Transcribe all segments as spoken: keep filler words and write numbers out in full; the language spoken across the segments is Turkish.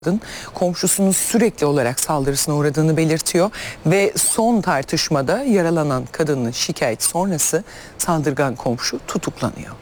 Kadın komşusunun sürekli olarak saldırısına uğradığını belirtiyor ve son tartışmada yaralanan kadının şikayeti sonrası saldırgan komşu tutuklanıyor.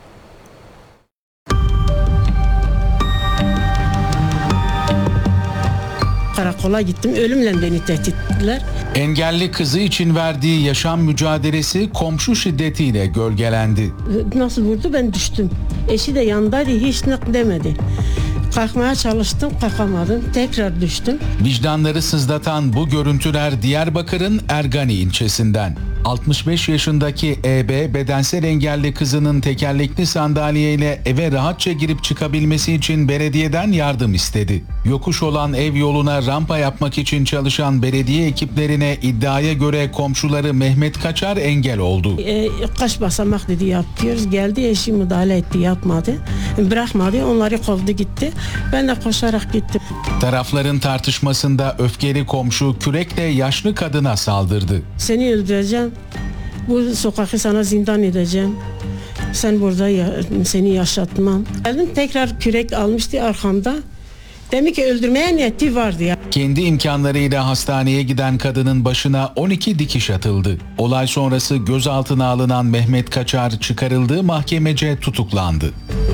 Karakola gittim, ölümle beni tehdit ettiler. Engelli kızı için verdiği yaşam mücadelesi komşu şiddetiyle gölgelendi. Nasıl vurdu, ben düştüm. Eşi de yanındaydı, hiç ne demedi. Kalkmaya çalıştım, kalkamadım. Tekrar düştüm. Vicdanları sızlatan bu görüntüler Diyarbakır'ın Ergani ilçesinden. altmış beş yaşındaki E B bedensel engelli kızının tekerlekli sandalyeyle eve rahatça girip çıkabilmesi için belediyeden yardım istedi. Yokuş olan ev yoluna rampa yapmak için çalışan belediye ekiplerine iddiaya göre komşuları Mehmet Kaçar engel oldu. E, kaç basamak dedi yapıyoruz. Geldi, eşi müdahale etti, yapmadı. Bırakmadı, onları kovdu gitti. Ben de koşarak gittim. Tarafların tartışmasında öfkeli komşu kürekle yaşlı kadına saldırdı. Seni öldüreceğim. Bu sokakı sana zindan edeceğim. Sen burada ya, seni yaşatmam. Geldim, tekrar kürek almıştı arkamda. Demek ki öldürmeye niyeti vardı ya. Kendi imkanlarıyla hastaneye giden kadının başına on iki dikiş atıldı. Olay sonrası gözaltına alınan Mehmet Kaçar çıkarıldığı mahkemece tutuklandı.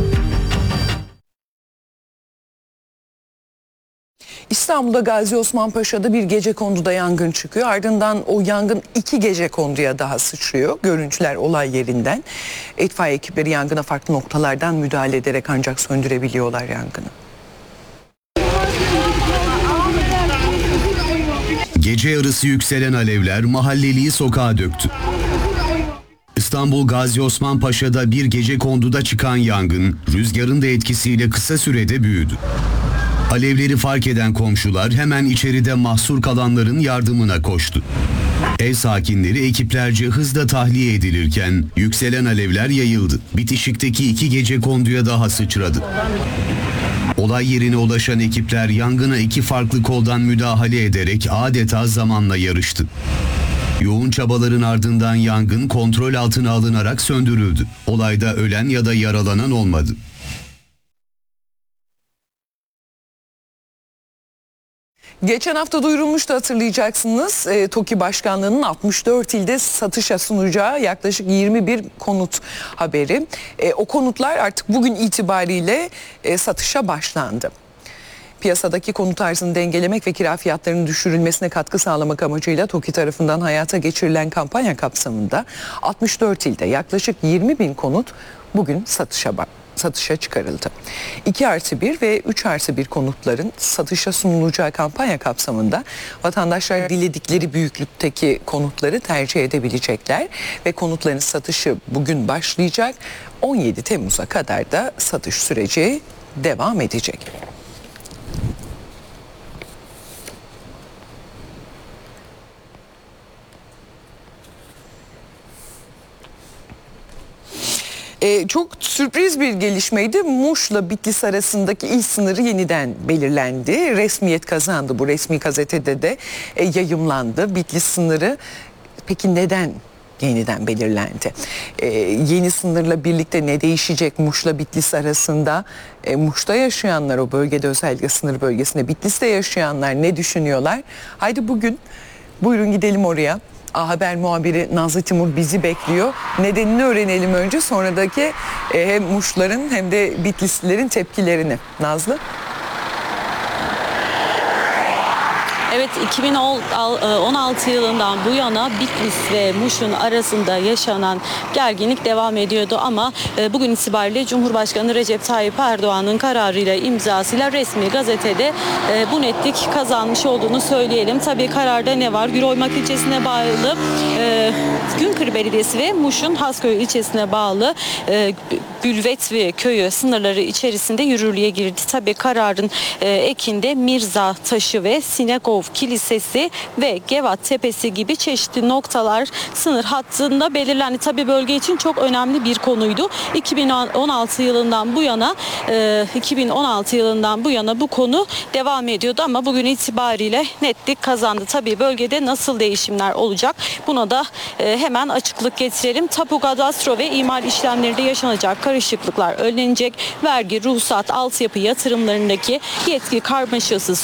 İstanbul'da Gazi Osman Paşa'da bir gecekonduda yangın çıkıyor. Ardından o yangın iki gecekonduya daha sıçrıyor. Görüntüler olay yerinden. İtfaiye ekipleri yangına farklı noktalardan müdahale ederek ancak söndürebiliyorlar yangını. Gece yarısı yükselen alevler mahalleliyi sokağa döktü. İstanbul Gazi Osman Paşa'da bir gecekonduda çıkan yangın rüzgarın da etkisiyle kısa sürede büyüdü. Alevleri fark eden komşular hemen içeride mahsur kalanların yardımına koştu. Ev sakinleri ekiplerce hızla tahliye edilirken yükselen alevler yayıldı. Bitişikteki iki gecekonduya daha sıçradı. Olay yerine ulaşan ekipler yangına iki farklı koldan müdahale ederek adeta zamanla yarıştı. Yoğun çabaların ardından yangın kontrol altına alınarak söndürüldü. Olayda ölen ya da yaralanan olmadı. Geçen hafta duyurulmuştu, hatırlayacaksınız. E, TOKİ Başkanlığı'nın altmış dört ilde satışa sunacağı yaklaşık yirmi bir konut haberi. E, o konutlar artık bugün itibariyle e, satışa başlandı. Piyasadaki konut arzını dengelemek ve kira fiyatlarının düşürülmesine katkı sağlamak amacıyla TOKİ tarafından hayata geçirilen kampanya kapsamında altmış dört ilde yaklaşık yirmi bin konut bugün satışa başlandı. satışa çıkarıldı. iki artı bir ve üç artı bir konutların satışa sunulacağı kampanya kapsamında vatandaşlar diledikleri büyüklükteki konutları tercih edebilecekler ve konutların satışı bugün başlayacak. on yedi Temmuz'a kadar da satış süreci devam edecek. Ee, çok sürpriz bir gelişmeydi. Muş'la Bitlis arasındaki il sınırı yeniden belirlendi. Resmiyet kazandı. Bu resmi gazetede de e, yayımlandı. Bitlis sınırı peki neden yeniden belirlendi? Ee, yeni sınırla birlikte ne değişecek Muş'la Bitlis arasında? E, Muş'ta yaşayanlar, o bölgede özellikle sınır bölgesinde, Bitlis'te yaşayanlar ne düşünüyorlar? Haydi bugün buyurun gidelim oraya. A Haber muhabiri Nazlı Timur bizi bekliyor. Nedenini öğrenelim önce, sonradaki e, hem Muşların hem de Bitlislilerin tepkilerini. Nazlı. Evet, iki bin on altı yılından bu yana Bitlis ve Muş'un arasında yaşanan gerginlik devam ediyordu ama bugün itibariyle Cumhurbaşkanı Recep Tayyip Erdoğan'ın kararıyla, imzasıyla resmi gazetede bu netlik kazanmış olduğunu söyleyelim. Tabii kararda ne var? Güroymak ilçesine bağlı Günkır Belediyesi ve Muş'un Hasköy ilçesine bağlı Gülvetvi köyü sınırları içerisinde yürürlüğe girdi. Tabii kararın ekinde Mirza Taşı ve Sinekov Kilisesi ve Gevat Tepesi gibi çeşitli noktalar sınır hattında belirlendi. Tabii bölge için çok önemli bir konuydu. iki bin on altı yılından bu yana iki bin on altı yılından bu yana bu konu devam ediyordu ama bugün itibariyle netlik kazandı. Tabii bölgede nasıl değişimler olacak? Buna da hemen açıklık getirelim. Tapu, kadastro ve imar işlemlerinde yaşanacak karışıklıklar karışıklıklar önlenecek. Vergi, ruhsat, altyapı yatırımlarındaki yetki karmaşası